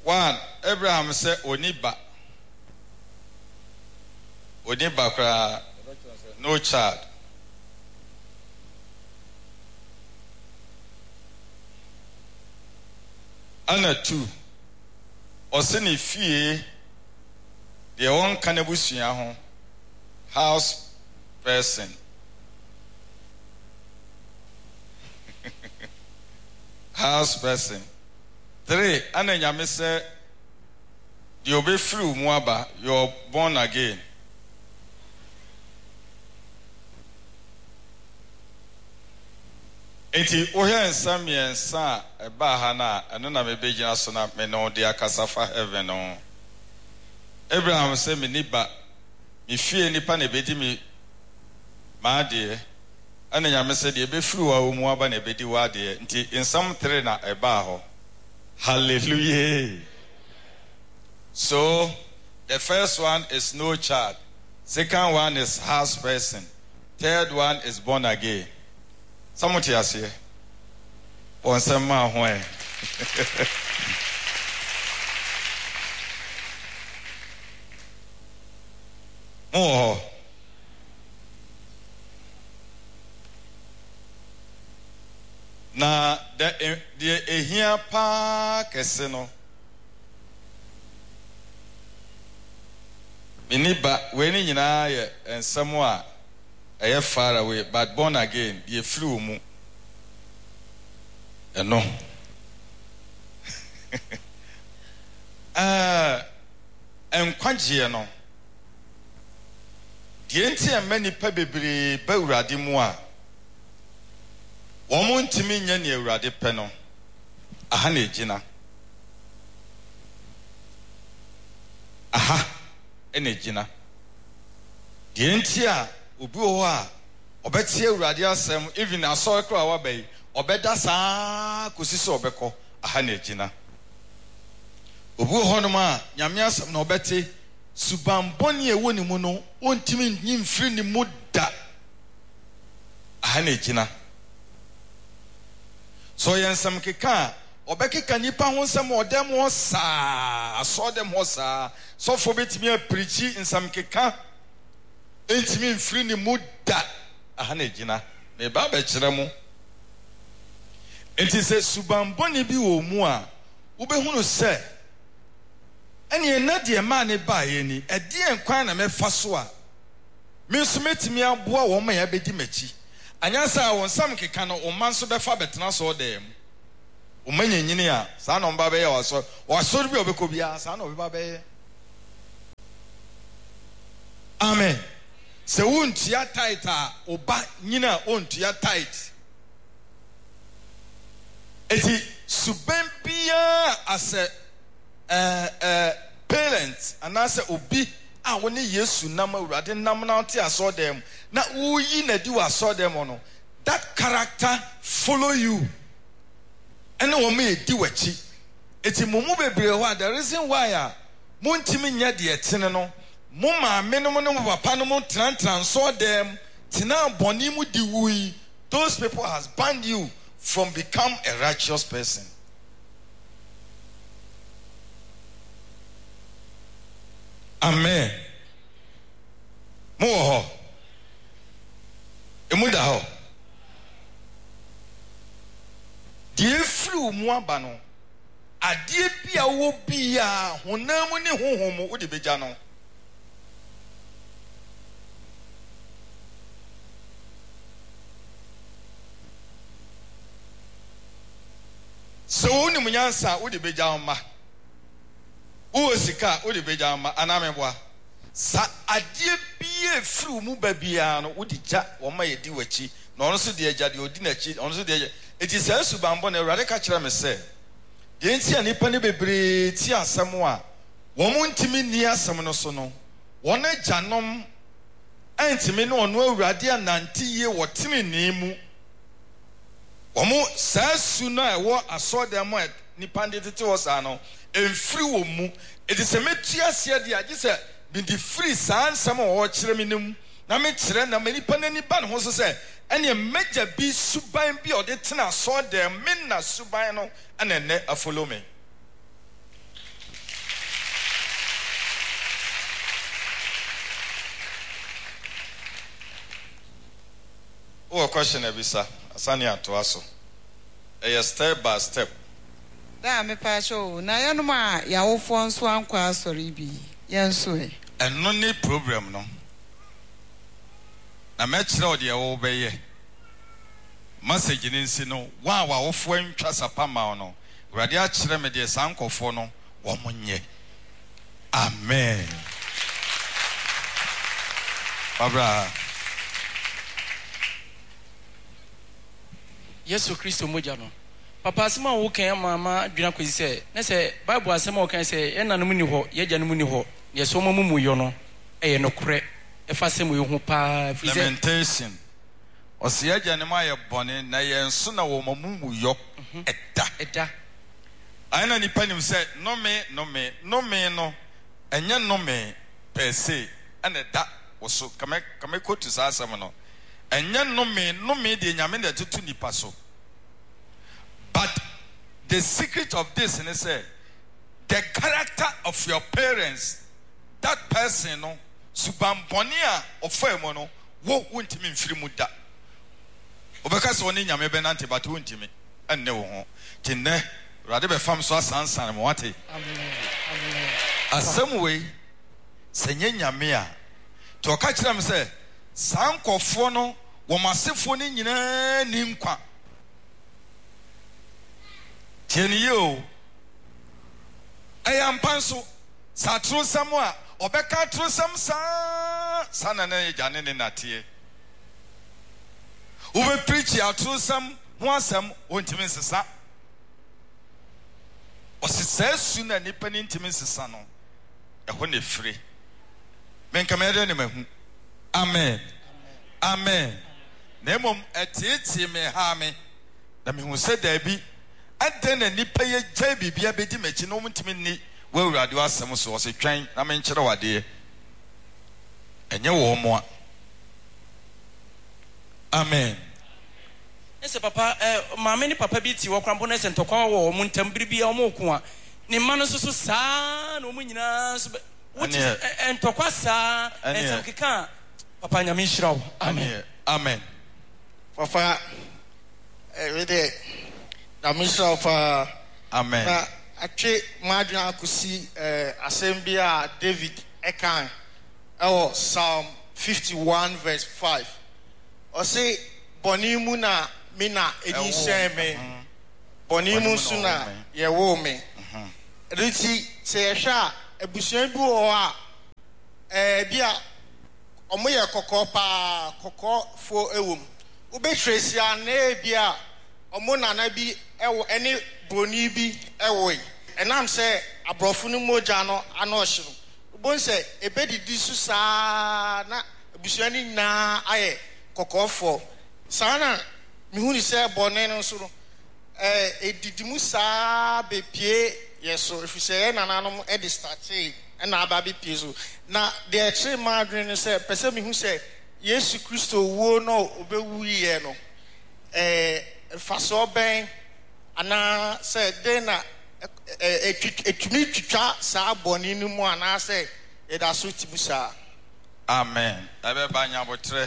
One, Abraham said, Oniba kra, no child. Anna two, Osini fie, the one cannabis house person. House person. 3, Anna Yame said, you'll be through Mwaba, you're born again. Eti oya nsam yensa eba ha na eno na me begina so na me no de akasafa heaven no. Abraham say me niba me fie nipa na bedi me ma de ana nyame say de be firi wa omu aba na bedi wa de nti nsam 3 na eba ho. Hallelujah. So the first one is no child, second one is house person, third one is born again. Somebody has here. On some way. Oh. Na the here pa keseno. Miniba when you know and somewhere. I am far away, but born again, ye flew mu. No. And quantia no. The entire many pebble beuradi moi. Woman to me, yan ye radi peno. A honey gina. Aha, any gina. The entire Ubuwa, Obetia Radia Sam, even a soil crow bay, Obeda sa Kusiso Beko, a hanejina. Ubu Honoma, Yamias no Betty, Subamboni a wonimuno, one timid nim free muda, a hanejina. So yan some kika, Obeki canipa won some more them was I saw them was so forbid me a preachy in some kika. It mean free ni muda ahanejina me baba chiremu enti se subamboni bi wo mu a wo behunu se ene na de ma ne ba ye ni e de enkwan na me fa so a me so metimi aboa wo ma ya bedi machi anyansa won sam keka no o man so be fa betena so dem o manyanyini a sa no mba be ye waso bi obeko bia sa no be ba be amen. Se wuntia tight oba nyina ontia tight. Eti subembia as a parent and as a obi a woni Yesu nam awurade nam na oti aso dem na uyi na di waso dem no that character follow you and wo me di wachi. Eti mumu bebre ho the reason why muntimi nya de etene no Muma minimum papa no transfer them tina boni mu diwui. Those people has banned you from become a righteous person. Amen. Mo emuda ho. Die flu mu aba no. Ade bia wo bia honam ne honhom wo de beja no. So uni munyansa udi bejama. Uosika udi bejama anamebwa. Sa adie biye fru mu babia no udi ja woma yedi wachi. Na ono so de eja de odi na chi, ono so de eja. Eti sa subambo na Awurade ka kira me se. De ntia nipa ne bebre ti asem a wo mu ntimi ni asem no so no. Wona janom antimi no ono Awurade anante ye wotimi ni mu. Omo sa suna ewo asode mo ni panditete wosa no emfiri wo mu edise metua ase de age se bi di free san sam wo kire minim na me kire na mani panani ba no so se ene meja bi suban bi ode tena asode men na suban no ene ne afolo me question ebisa asani atoaso step by step da me pa show na yanom a yawofo nso ankwa asori bi yenso e eno ni problem no na me kire o de wo beye message ni nsi no wa wofo antwa sapa ma no urade a kire me de sankofo no wo monye amen Barbara Yesu Kristo moja no papa asema wo kan mama dwena kwesi se na se bible asema wo kan se ye nanom ni ho ye gyanom ni ho ye so mamu yo no eye no kore e fa se mo yo ho pa fi se lamentation o se ye gyanom aye bone na ye nso na wo mamu yo eda ana ni panim se no me no enye no me per se ana da wo so kame ko to sa asem no enye no me de nyame na tutu nipa so. But the secret of this is the character of your parents, that person no subambonia of femono wo wuntimi mfiri mu da obeka so ni nyame benante but wuntimi enne wo ho tinne rade be fam so asansan mo wate amen asem we senye nyame a to oka kira me se sankofo no wo masefo ni nyina ni nkwa tieni yo ayampanso satro samwa obeka tro sam sana na jane ne natie ube preach atro sam ho asam wontimi nsesa osisa su na nipa ni ntimi nsesa no eho ne fire menka mede ne mahu amen na mom etiti me ha me na me hu se da bi adena nipa ye gya bibia bedi machi no mutimi ni wawurade wasem so se twan na me nkere wade enye wo mo amen ese papa maame ni papa bi ti wo krampo na se ntokwa wo mo ntam biribia wo ko a ne ma no so saa na wo nyina so wuti ntokwa saa ese keka papa nyame nhyirawo amen papa we de na misra fa amen na atwe madwena akosi assembly a David ekan Psalm 51 verse 5 o say bonimu na mina edi sheme bonimu suna ye wo me riti se yehwa abusuan bi wo a bia omo ye kokofo ewom ubetwesi ana bia omo nana bi ewo ene broni bi ewo enam se abrofo no moja no ana ohye no ubon se ebedidi su saa na abusuani na aye kokofo sana mihuni se bone no so no edidimu saa bepie yeso efise nananom edi starte na aba bepie so na de eche madwen no se pese mihu se Yesu Kristo wo no obewu ye no faso ben ana se de na etumi twitwa saa boni no mu ana se e da so tibusa amen ebe banya botre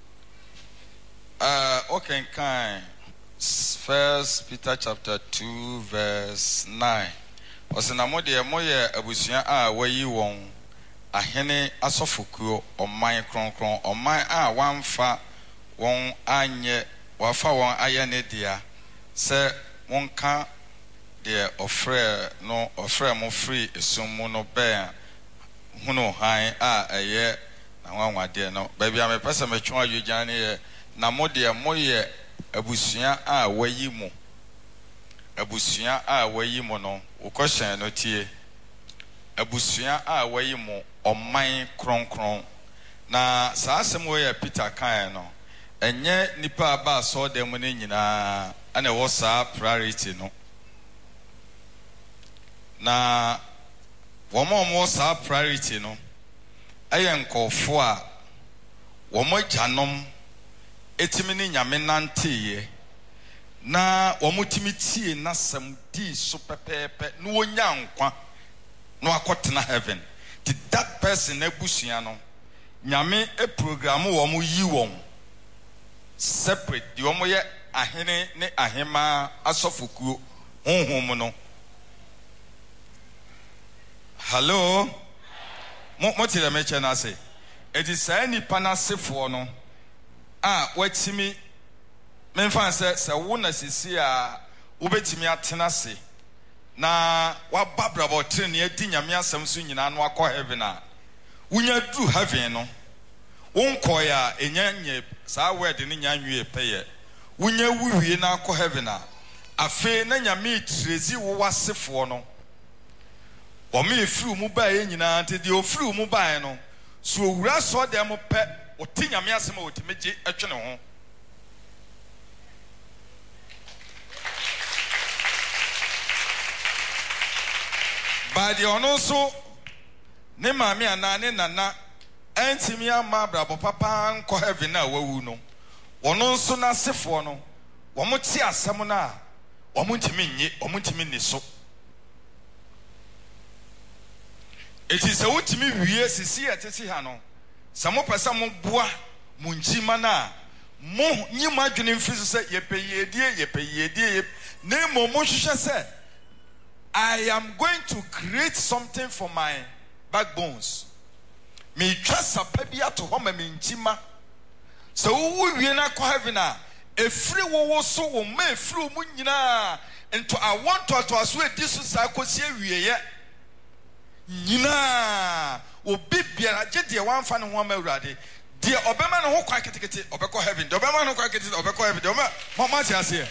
okay kind 1 Peter chapter 2 verse 9 osina mode moye abusua a wayi won ahene asofokuo oman kronkron oman a wanfa won anye wafa won aye ne dia se wonka de ofre mo free esumu no ben hunu han a eye na wanwade no ba bia me pese me twon adwogyan ne ye na mode moye abusua a wayi mu abusua a wayi mu no ukoshen no tie abusua a wayi mu oman kronkron na saasem wo ya Peter kan no enye nipa ba so dem ne nyina ana wo saa priority no na wo saa priority no aye nkofo a wo mo gyanom etimi ne nyame nanteye na wo mo timi tie na sam di so pepepe no wonya nkwa no akotena heaven. Did that person ebusua no nyame e program wo mo yi won separate the omoye ahene ne ahema asofokuo honhom no. Hello, mo tell me chana say it is any panasefo no watimi memfa se wona sisi a wobetimi atena se na wababra bo trene adi nyame asem so nyina no akọ heaven a wunya du heaven no wonko ya enyanyi saa word ne nyanwie peye wunya wuwie na akọ heaven a afe na nyame trezi wo wasefo no omi efiri mu bae nyina ante de ofiri mu bae no so owura so dem pe oti nyame asem a otimeje atwene ho. Ba de ono so ne maame ana ne nana antimi ama brabo papa nko heaven na wawu no ono so na sefo no wo mo ti asem na wo mo ntimi nye wo mo ntimi ni so. It is a ultimate wie sisi atesi ha no samo pesa mo boa mo njima na mo nyima dwene mfiri so se yepeyedie na mo hwehwe se I am going to create something for my backbones. Me trust apabia to home me njima so wo wie na ko heaven a efiri wo so wo ma efiri mu nyina into I want to aso edi so sa kosie wieye nyina obi biara je de wanfa ne ho ama urade de obema ne ho kwa ketekete obekọ heaven de obema ne ho kwa ketekete obekọ heaven de ma ti ase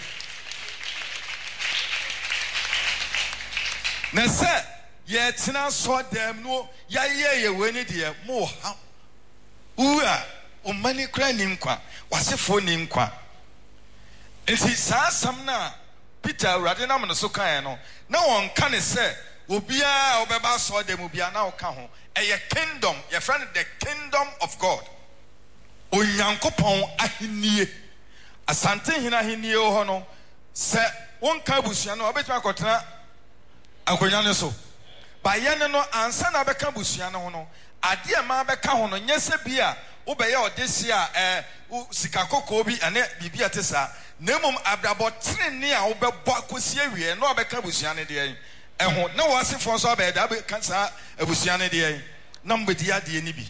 na se ye tena so dem no ya ye we ni de mo ha uwa o mani kra ni nkwa wasefo ni nkwa enti saa sam na Peter urade na mo so kan no na won ka ne se obia obeba so dem obia na oka ho eye kingdom your friend the kingdom of God onyankopon ahenie asante hina ahenie ho no se wonka busua no obetwa akotena akonya ne so ba ye ne no ansa na beka busua no ho no ade e ma beka ho no nyese bia obeye odesi a sika kokko bi ane bibia tesa nemum abrabo trene a obebo akosie wie no obeka busua ne de ehun na wasefo so ba da be kansa abusua ne de na mbedi ade ni bi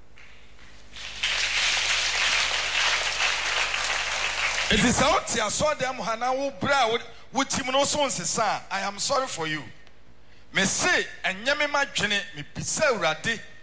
it is out here so dem hana wo bra wo tim no so nsesa I am sorry for you me say enyeme madwene me bisa urade